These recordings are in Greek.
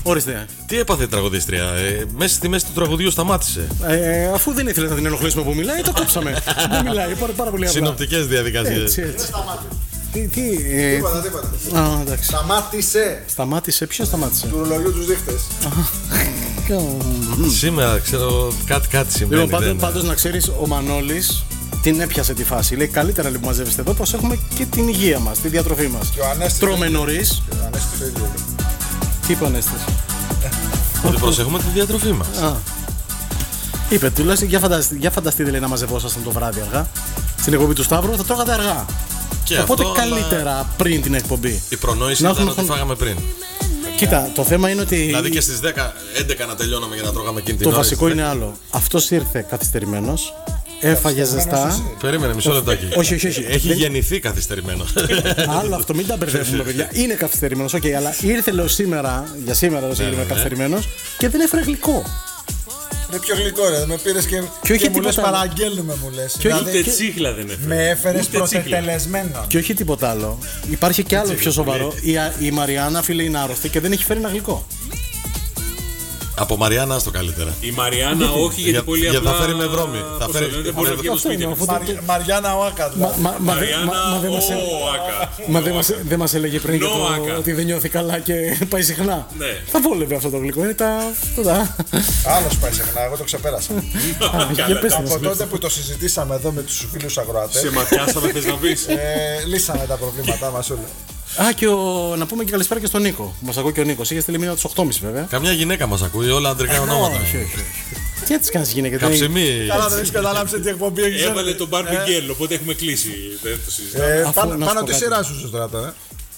Ορίστε. Τι έπαθε η τραγουδίστρια, μέσα στη μέση του τραγουδιού σταμάτησε. Αφού δεν ήθελε να την ενοχλήσουμε που μιλάει, το κόψαμε. Δεν μιλάει, πάρα πολύ απλά. Συνοπτικές διαδικασίες. Έτσι. Τίποτα. Εντάξει. Σταμάτησε. Ποιο σταμάτησε? Του ρολογιού τους δείχτες. Σήμερα ξέρω κάτι συμβαίνει. Λοιπόν, πάντως να ξέρεις, ο Μανώλης την έπιασε τη φάση. Λέει καλύτερα λοιπόν που μαζεύεστε εδώ, προσέχουμε και την υγεία μας, τη διατροφή μας. Τρώμε νωρίς. Και ο Ανέστης το ίδιο. Τι είπε ο Ανέστης? Ότι προσέχουμε τη διατροφή μας. Είπε τουλάχιστον, για φανταστείτε λέει να μαζευόσασταν το βράδυ αργά. Στην εκπομπή του Σταύρου θα τρώγατε αργά. Και Οπότε αυτό, καλύτερα πριν την εκπομπή. Η προνόηση ήταν ότι φάγαμε πριν. Κοίτα, το θέμα είναι ότι. Δηλαδή και στις 10-11 να τελειώναμε για να τρώγαμε εκείνη την το ώρα. βασικό είναι άλλο. Αυτός ήρθε καθυστερημένος. Έφαγε ζεστά. Περίμενε μισό λεπτάκι. Όχι. Έχει γεννηθεί καθυστερημένο. Άλλο αυτό, μην τα μπερδεύουμε, παιδιά. Είναι καθυστερημένος, αλλά ήρθε λέω σήμερα, για σήμερα είμαι καθυστερημένος και δεν έφερε γλυκό. Είναι πιο γλυκό, ρε. Με πήρες και μου λες παραγγέλνουμε, μου λες. Ούτε τσίχλα δεν έφερε. Με έφερες πρωτετελεσμένο. Και όχι τίποτα άλλο. Υπάρχει και άλλο πιο σοβαρό. Η Μαριάννα, φίλε, είναι άρρωστη και δεν έχει φέρει ένα γλυκό. Από Μαριάννα στο καλύτερα. Η Μαριάννα όχι, γιατί πολύ απλά. Θα φέρει με βρώμη. Δεν μπορεί να βγει από το σπίτι. Μαριάννα Οάκα. Μα δεν μας έλεγε πριν ότι δεν νιώθει καλά και πάει συχνά. Θα βόλευε αυτό το γλυκό. Είναι τα. Άλλος πάει συχνά, εγώ το ξεπέρασα. Από τότε που το συζητήσαμε εδώ με τους φίλους αγροατές. Σε ματιάσαμε, θες να πεις? Λύσαμε τα προβλήματά μας όλα. Και να πούμε και καλησπέρα και στον Νίκο. Μας ακούει και ο Νίκος. Είχε στείλει μήνυμα τους 8.30 βέβαια. Καμιά γυναίκα μας ακούει, όλα αντρικά ονόματα. Τι έτσι κάνεις γυναίκες? Καψιμή. Καλά, δεν έχεις καταλάβει τι εκπομπή έχεις. Έβαλε τον Barbie Girl, οπότε έχουμε κλείσει. Πάνω τη σειρά σου τώρα.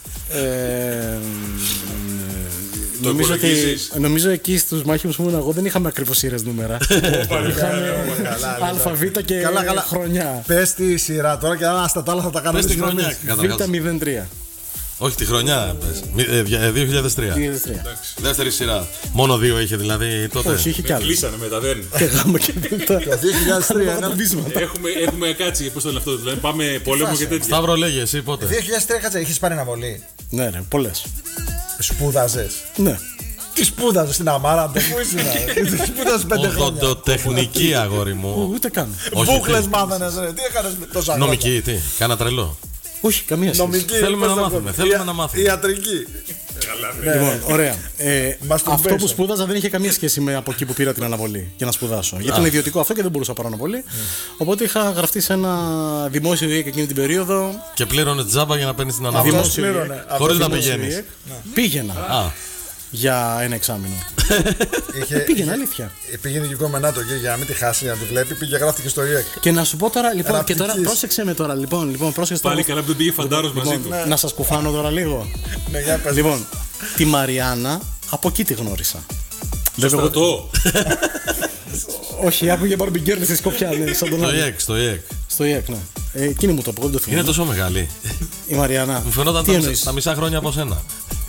Νομίζω εκεί στους μάχημους που ήμουν εγώ δεν είχαμε ακριβώς σειρές νούμερα. Είχαμε ΑΒ και χρονιά. Πες τη σειρά τώρα και αν στα τα άλλα θα τα κάνουμε. Πες τη χρονιά. Β03. Όχι τη χρονιά, 2003. Δεύτερη σειρά. Μόνο 2 είχε δηλαδή τότε. Όχι, είχε κι άλλες. Κλείσανε μετά, δεν. Και γάμο και μετά. Το 2003 Έχουμε κάτσει, πώς το λένε αυτό, δηλαδή πάμε πόλεμο και τέτοια. Σταύρο, λέγε εσύ πότε. 2003 κάτσε, έχεις πάρει αναβολή? Ναι, πολλές. Σπούδαζες? Ναι. Τι σπούδαζες στην Αμάρα, πού ήσουν? Σπούδαζες 5 χρόνια. Οδοντοτεχνική, αγόρι μου. Ούτε καν. Μπούκλες μάθανες, ρε. Τι έκανες τόσα χρόνια? Νομική, τι, κάνα τρελό. Όχι, καμία σχέση. Θέλουμε να μάθουμε. Ιατρική. Λοιπόν, ωραία. Αυτό που σπούδαζα δεν είχε καμία σχέση με από εκεί που πήρα την αναβολή για να σπουδάσω. Γιατί είναι ιδιωτικό αυτό και δεν μπορούσα να πάρω αναβολή. Οπότε είχα γραφτεί σε ένα δημόσιο ΙΕΚ εκείνη την περίοδο. Και πλήρωνε τζάμπα για να παίρνει την αναβολή. Χωρίς να πηγαίνει. Πήγαινα. Για ένα εξάμηνο. Πήγαινε, αλήθεια. Πήγαινε και κομμενάτο εκεί για να μην τη χάσει, να τη βλέπει. Πήγε, γράφτηκε στο ΙΕΚ. Και να σου πω τώρα, λοιπόν, και τώρα πρόσεξε με τώρα. Λοιπόν, πρόσεξε τώρα. Πάλι καλά που δεν πήγε φαντάρος μαζί του. Να σας κουφάνω τώρα λίγο. Λοιπόν, τη Μαριάννα από εκεί τη γνώρισα. Στο στρατό. Όχι, άκουγε Barbie Girl στη Σκοπιά. Στο ΙΕΚ, ναι. Εκείνη μου το πω, δεν το θυμάμαι. Είναι τόσο μεγάλη. Η Μαριάννα. Μου φαινόταν τα μισά χρόνια από σένα.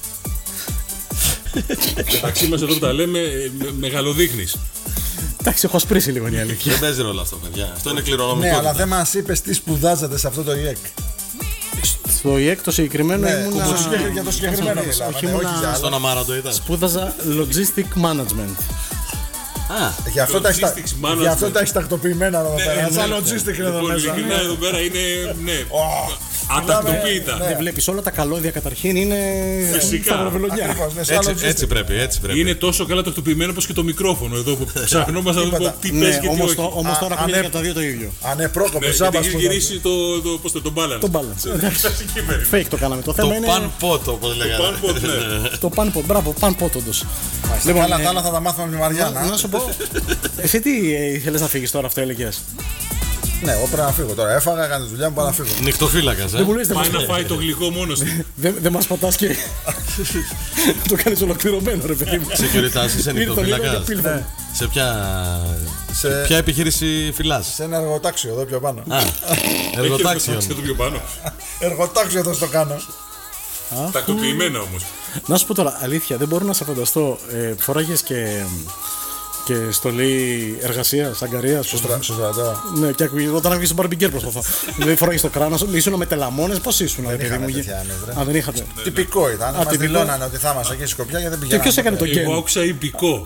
Εντάξει, μας εδώ που τα λέμε, μεγαλοδείχνεις. Εντάξει, έχω ασπρίσει λίγο η αλήθεια. Δεν παίζει ρόλο αυτό, παιδιά. Αυτό είναι κληρονομικό. Ναι, αλλά δεν μας είπες τι σπουδάζατε σε αυτό το ΙΕΚ. Στο ΙΕΚ το συγκεκριμένο ήμουνα. Για το συγκεκριμένο μιλάμε. Στον Αμάρα το ήταν. Σπούδαζα Logistic Management. Γι' αυτό τα έχεις τακτοποιημένα εδώ πέρα. Σαν logistic είναι εδώ μέσα. Εδώ πέρα είναι. Ατακτοποίητα. Δεν βλέπεις, όλα τα καλώδια καταρχήν είναι σταυροβελονιά. Έτσι πρέπει. Είναι τόσο καλά τακτοποιημένο όπως και το μικρόφωνο εδώ που ψαχνόμαστε να δούμε τι παίζει και τι όχι. Όμως τώρα ακούγεται για τα δύο το ίδιο. Ανεπρόκοπο, ζάμπας. Έχει γυρίσει το balance. Το balance. Fake το κάναμε. Το θέμα είναι. Το πανπότο, όπως λέγαμε. Το πανπότο, μπράβο, πανπότο όντως. Λοιπόν, άλλα τα άλλα θα τα μάθουμε με τη Μαριάννα. Να σου πω, εσύ τι ήθελες να φύγεις τώρα, αυτό έλεγες? Ναι, εγώ πρέπει να φύγω τώρα. Έφαγα, έκανε τη δουλειά μου, πάω να φύγω. Νυχτοφύλακας, Πάει να φάει το γλυκό μόνος του. Δεν μας πατάς και το κάνεις ολοκληρωμένο, ρε παιδί μου. Securitas, είσαι νυχτοφύλακας. Σε ποια επιχείρηση φυλάς? Σε ένα εργοτάξιο εδώ πιο πάνω. Εργοτάξιο. Εργοτάξιο εδώ στο κάνω. Τακτοποιημένα όμως. Να σου πω τώρα, αλήθεια, δεν μπορώ να σε φανταστώ. Φοράγες και και στολή εργασίας, αγκαρίας. Στο στρατό. Ναι, και όταν άκουγες τον μπαρμπιγκέρ προσπαθώ. Δηλαδή φοράγες το κράνος, ήσουν με τελαμόνες, πώς ήσουν. Δεν είχατε. Τυπικό ήταν. Μας δηλώνανε ότι θα είμαστε εκεί στη Σκοπιά γιατί δεν πηγαίναμε. Και ποιος έκανε το γκέν? Εγώ άκουσα υπηκό.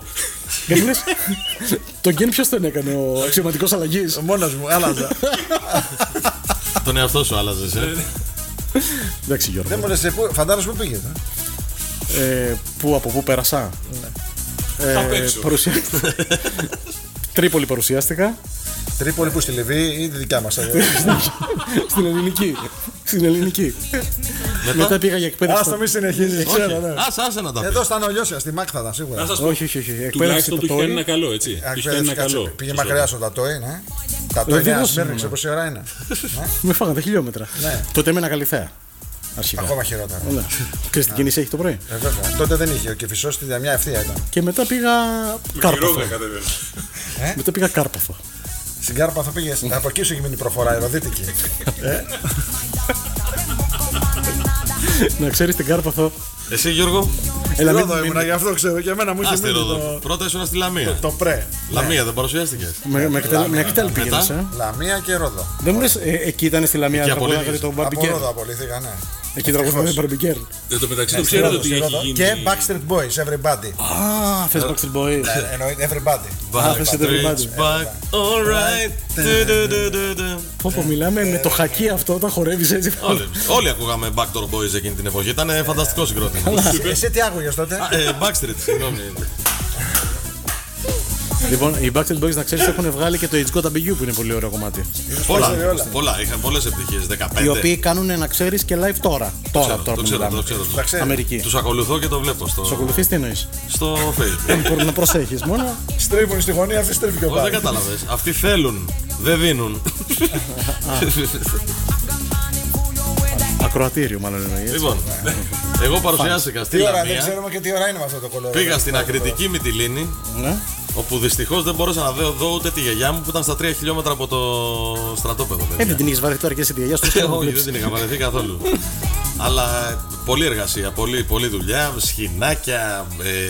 Το γκέν ποιος τον έκανε, ο αξιωματικός αλλαγής? Μόνος μου, άλλαζα. Τον εαυτό σου άλλαζες, Εντάξει, Γιώργο. Δεν μου λες, φαντάρος που πήγες? Από πού πέρασα? Απ' έξω. Τρίπολη παρουσιάστηκα. Τρίπολη που στη Λιβύη ή τη δικιά μας? Στην ελληνική. Μετά πήγα για εκπαίδευση. Άστο μη συνεχίζεις, ξέρω. Άσε να τα πεις. Εδώ στα Νολιώσια, στη Μάκ θα ήταν σίγουρα. Όχι. Τουλάχιστον του κάνει ένα καλό, έτσι. Πήγε μακριά στο Τατόι, ναι. Τατόι Νέα Σμύρνης, πόση ώρα είναι? Με φάγανε χιλιόμετρα. Τότε έμενα Καλυθέα. Ακόμα χειρότερα. Ξέρεις τι κίνηση έχει το πρωί? Βέβαια. Τότε δεν είχε. Ο Κηφισός στη μια ευθεία ήταν. Και μετά πήγα Κάρπαθο. Στην Κάρπαθο πήγες. Από εκεί σου έχει μείνει προφορά εροδίτικη. Να ξέρεις την Κάρπαθο. Εσύ, Γιώργο? Ρόδο ήμουνα, γι' αυτό ξέρω. Και εμένα μου είχε μείνει το... Πρώτα ήσουν στη Λαμία. Το πρέ. Λαμία δεν παρουσιάστηκες? Με εκτέλ πήγαινες. Λαμία και Ρόδο. Δεν μου λες, εκεί ήταν στη Λαμία τραγουδάγατε το μπαρμπικέρ? Από Ρόδο απολύθηκα, ναι. Εκεί τραγουδάγατε το μπαρμπικέρ. Εν τω μεταξύ το ξέρετε ότι έχει γίνει. Και Backstreet Boys, Everybody. Α, θες Backstreet Boys? Εννοείται Everybody. Θες Everybody. Πω μιλάμε με το χακί αυτό όταν χορεύεις έτσι. Όλοι ακούγαμε Backstreet Boys εκείνη την εποχή. Ήταν φανταστικό συγκρότημα. Εσύ τι άκουγες τότε? Backstreet, συγγνώμη. Λοιπόν, οι Backstreet Boys, να ξέρεις, έχουν βγάλει και το It's Gotta Be You που είναι πολύ ωραίο κομμάτι. Πολλά, είχαν πολλές επιτυχίες, 15. Οι οποίοι κάνουν, να ξέρεις, και live τώρα. Το ξέρω. Αμερική. Τους ακολουθώ και το βλέπω. Τους ακολουθείς τι εννοείς? Στο Facebook. Μπορεί να προσέχεις μόνο. Στρίβουν στη γωνία, αυτή στρίβει και ο Δεν κατάλαβες. Αυτοί θέλουν, δεν δίνουν. Ακροατήριο, μάλλον εννοεί. Λοιπόν, εγώ παρουσιάστηκα στη Λαμία. Δεν ξέρουμε και τι ώρα είναι με αυτό το κολόρο. Πήγα στην Ακριτική Μυτιλήνη, όπου δυστυχώς δεν μπορούσα να δω ούτε τη γιαγιά μου που ήταν στα 3 χιλιόμετρα από το στρατόπεδο. Δεν την είχες βαρεθεί τώρα και εσύ τη γιαγιά σου? Όχι, δεν την είχα βαρεθεί καθόλου. Αλλά πολλή εργασία, πολλή δουλειά, σχοινάκια,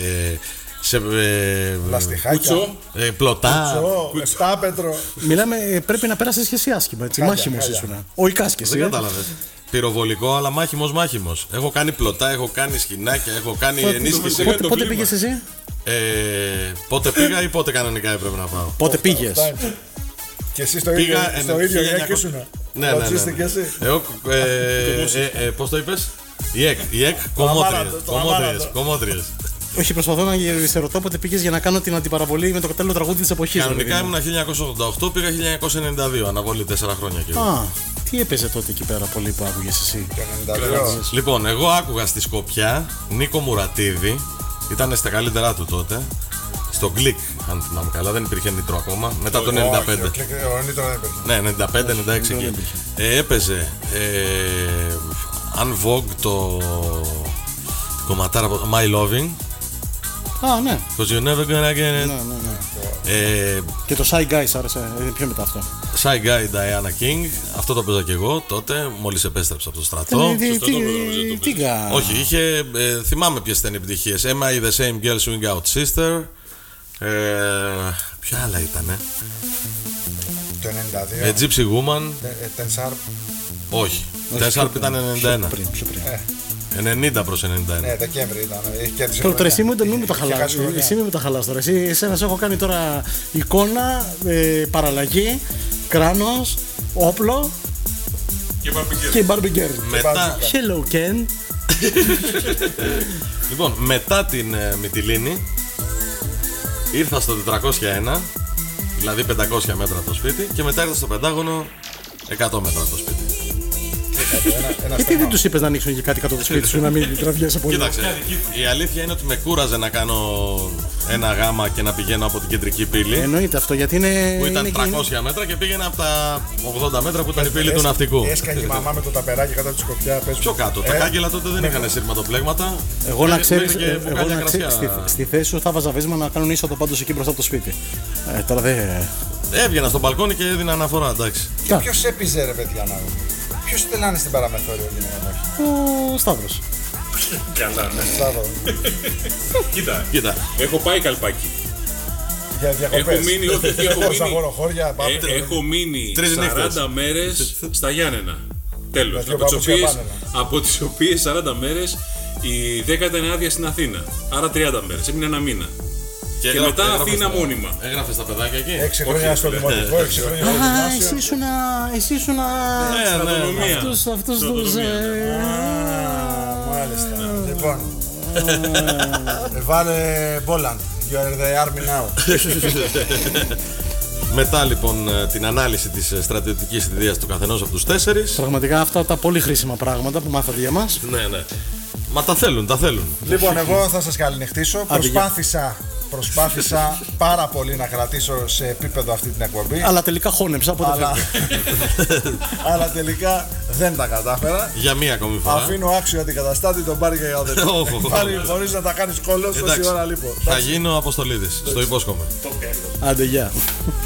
λαστιχάκια, πλωτά, κουτσόπετρο. Μιλάμε, πρέπει να πέρασεις και εσύ άσχημα, έτσι, μάχημος ήσουν. Ο Ικάσκης. Δεν κατάλαβες. Πυροβολικό, αλλά μάχημος. Έχω κάνει πλωτά, έχω κάνει σχοινάκια, έχω κάνει ενίσχυση. Πότε πήγες εσύ? Πότε πήγα ή πότε κανονικά έπρεπε να πάω? Πότε πήγες? Και εσύ στο ίδιο ΙΕΚ ήσουν? Ναι. Εγώ, πώς το είπες? ΙΕΚ, κομμότριες. Όχι, προσπαθώ να σε ρωτώ πότε πήγες για να κάνω την αντιπαραβολή με το κατάλληλο τραγούδι της εποχής. Κανονικά ήμουν 1988, πήγα 1992, αναβολή 4 χρόνια και εγώ. Τι έπαιζε τότε εκεί πέρα πολύ που άκουγες εσύ? Λοιπόν, εγώ άκουγα στη Σκοπιά Νίκο Μουρατίδη, ήταν στα καλύτερά του τότε. Στο Γκλικ, αν θυμάμαι καλά, δεν υπήρχε Νίτρο ακόμα. Μετά το 95. Ναι, 95-96 εκεί. Έπαιζε Αν Vogue το κομματάρα από My Loving. Ναι. Because you're never gonna get it. Ναι. Και το Shy Guy άρεσε, πιο μετά αυτό. Shy Guy, Diana King. Αυτό το παίζα και εγώ τότε, μόλις επέστρεψα από το στρατό. Όχι, είχε. Θυμάμαι ποιες ήταν οι επιτυχίες. Am I the same girl swing out sister? Ποια άλλα ήτανε? Το 92. Gypsy Woman. Ten Sharp. Όχι. Ten Sharp ήταν 91. Πιο πριν. 90 προς 91. Ναι, Δεκέμβρη ήταν. Τώρα εσύ μην μου τα χαλάς. Εσύ μην μου τα χαλάς τώρα. Εσένα σε έχω κάνει τώρα εικόνα, παραλλαγή, κράνος, όπλο και μπαρμπιγκέρ. Μετά. Hello Ken. Λοιπόν, μετά την Μυτιλήνη ήρθα στο 401, δηλαδή 500 μέτρα από το σπίτι, και μετά ήρθα στο Πεντάγωνο 100 μέτρα από το σπίτι. Γιατί δεν τους είπες να ανοίξουν και κάτι κάτω το σπίτι σου, να μην τραβιέσαι πολύ? Κοίταξε, η αλήθεια είναι ότι με κούραζε να κάνω ένα γάμα και να πηγαίνω από την κεντρική πύλη. Εννοείται αυτό, γιατί είναι. Που ήταν 300 μέτρα και πήγαινα από τα 80 μέτρα που ήταν η πύλη του ναυτικού. Έσκαγε η μαμά με το ταπεράκι κάτω από τη Σκοπιά. Πιο κάτω. Τα κάγκελα τότε δεν είχαν σύρματοπλέγματα. Εγώ να ξέρεις, στη θέση σου θα βάζα βίσμα να κάνουν είσοδο πάντως εκεί μπροστά από το σπίτι. Τώρα δεν. Έβγαινα στο μπαλκόνι και έδινα αναφορά, εντάξει. Και ποιος έπιζε, ρε παιδιά, να. Ποιος θέλανε στην παραμεθόριο γυναίκα? Ο Σταύρος. Καλά, ναι. Σταύρο. Κοίτα, έχω πάει καλπάκι. Για διακοπές. Έχω μείνει 40 μέρες στα Γιάννενα. Τέλος. Από τις οποίες 40 μέρες η 10η ήταν άδεια στην Αθήνα. Άρα 30 μέρες. Έμεινε ένα μήνα. Και μετά Αθήνα μόνιμα. Έγραφες τα παιδάκια εκεί. 6 χρόνια στο δημοτικό, 6 χρόνια στο γυμνάσιο. Εσύ ήσουν αυτούς τους... Μάλιστα. Λοιπόν, βάλε Μπόλαντ. You are the army now. Μετά λοιπόν την ανάλυση της στρατιωτικής ιδείας του καθενός από τους 4. Πραγματικά αυτά τα πολύ χρήσιμα πράγματα που μάθατε για μας. Ναι. Μα τα θέλουν. Λοιπόν, εγώ θα σας καληνυχτήσω. Προσπάθησα πάρα πολύ να κρατήσω σε επίπεδο αυτή την εκπομπή. Αλλά τελικά χώνεψα, αλλά τελικά δεν τα κατάφερα. Για μία ακόμη φορά. Αφήνω άξιο αντικαταστάτη, τον πάρει και ο δεν. Πάλι χωρίς να τα κάνεις κόλλος τόση ώρα λοιπόν. Θα γίνω Αποστολίδης, στο υπόσχομαι. Άντε, γεια.